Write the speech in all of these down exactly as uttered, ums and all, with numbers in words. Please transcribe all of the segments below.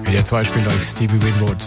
W D R zwei spielt euch Stevie Winwood.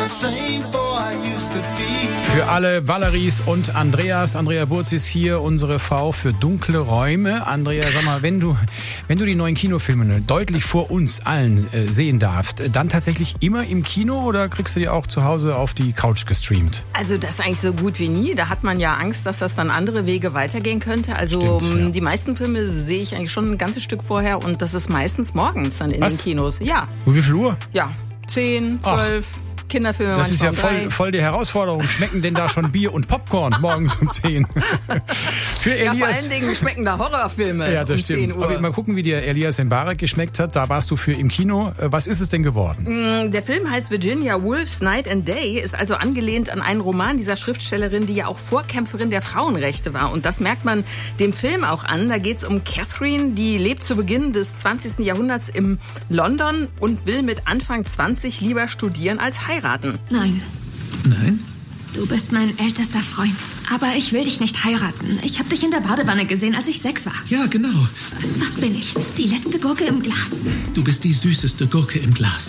Für alle Valeries und Andreas. Andrea Burz ist hier, unsere Frau für dunkle Räume. Andrea, sag mal, wenn du, wenn du die neuen Kinofilme deutlich vor uns allen äh, sehen darfst, dann tatsächlich immer im Kino oder kriegst du die auch zu Hause auf die Couch gestreamt? Also das ist eigentlich so gut wie nie. Da hat man ja Angst, dass das dann andere Wege weitergehen könnte. Also Stimmt, ja. Die meisten Filme sehe ich eigentlich schon ein ganzes Stück vorher und das ist meistens morgens dann in Was? den Kinos. Ja. Und wie viel Uhr? Ja, zehn, zwölf. Kinderfilme. Das ist ja voll, voll, voll die Herausforderung. Schmecken denn da schon Bier und Popcorn morgens um zehn? Für Elias. Ja, vor allen Dingen schmecken da Horrorfilme. Ja, das um stimmt. zehn Uhr. Aber mal gucken, wie dir Elias Mbarek geschmeckt hat. Da warst du für im Kino. Was ist es denn geworden? Der Film heißt Virginia Woolf's Night and Day, ist also angelehnt an einen Roman dieser Schriftstellerin, die ja auch Vorkämpferin der Frauenrechte war. Und das merkt man dem Film auch an. Da geht es um Catherine, die lebt zu Beginn des zwanzigsten Jahrhunderts in London und will mit Anfang zwanzig lieber studieren als heiraten. Nein. Nein? Du bist mein ältester Freund. Aber ich will dich nicht heiraten. Ich habe dich in der Badewanne gesehen, als ich sechs war. Ja, genau. Was bin ich? Die letzte Gurke im Glas? Du bist die süßeste Gurke im Glas.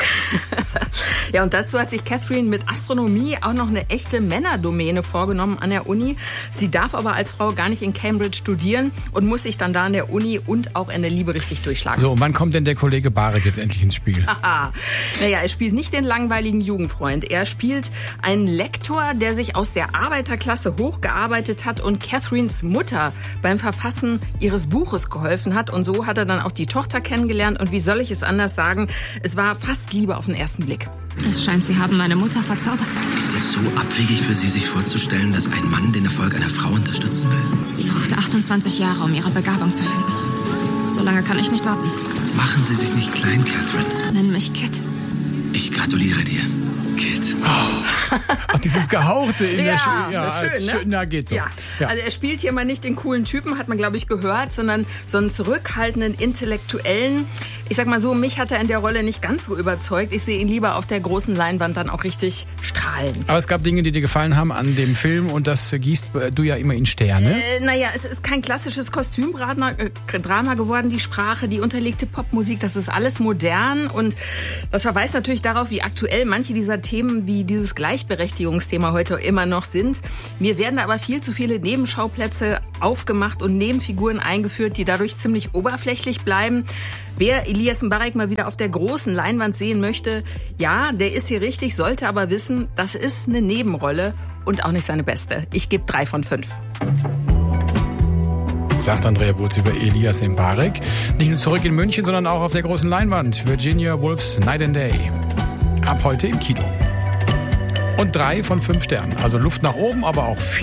Ja, und dazu hat sich Catherine mit Astronomie auch noch eine echte Männerdomäne vorgenommen an der Uni. Sie darf aber als Frau gar nicht in Cambridge studieren und muss sich dann da an der Uni und auch in der Liebe richtig durchschlagen. So, und wann kommt denn der Kollege Barek jetzt endlich ins Spiel? Aha. Naja, er spielt nicht den langweiligen Jugendfreund. Er spielt einen Lektor, der sich aus der Arbeiterklasse hochgearbeitet hat und Catherines Mutter beim Verfassen ihres Buches geholfen hat. Und so hat er dann auch die Tochter kennengelernt. Und wie soll ich es anders sagen? Es war fast Liebe auf den ersten Blick. Es scheint, Sie haben meine Mutter verzaubert. Ist es so abwegig für Sie, sich vorzustellen, dass ein Mann den Erfolg einer Frau unterstützen will? Sie brauchte achtundzwanzig Jahre, um ihre Begabung zu finden. So lange kann ich nicht warten. Machen Sie sich nicht klein, Catherine. Nenn mich Kit. Ich gratuliere dir, Kit. Oh. Ach, dieses Gehauchte in ja, der Schule. Ja, das ist schön, ne? schön, na, geht so. Ja. Ja. Also er spielt hier mal nicht den coolen Typen, hat man, glaube ich, gehört, sondern so einen zurückhaltenden, intellektuellen. Ich sag mal so, mich hat er in der Rolle nicht ganz so überzeugt. Ich sehe ihn lieber auf der großen Leinwand dann auch richtig strahlen. Aber es gab Dinge, die dir gefallen haben an dem Film und das gießt du ja immer in Sterne. Äh, naja, es ist kein klassisches Kostümdrama äh, Drama geworden. Die Sprache, die unterlegte Popmusik, das ist alles modern und das verweist natürlich darauf, wie aktuell manche dieser Themen wie dieses Gleichberechtigungsthema heute immer noch sind. Mir werden aber viel zu viele Nebenschauplätze aufgemacht und Nebenfiguren eingeführt, die dadurch ziemlich oberflächlich bleiben. Wer Elias Mbarek mal wieder auf der großen Leinwand sehen möchte, ja, der ist hier richtig, sollte aber wissen, das ist eine Nebenrolle und auch nicht seine beste. Ich gebe drei von fünf. Sagt Andrea Burz über Elias Mbarek. Nicht nur zurück in München, sondern auch auf der großen Leinwand. Virginia Woolf's Night and Day. Ab heute im Kino. Und drei von fünf Sternen. Also Luft nach oben, aber auch viel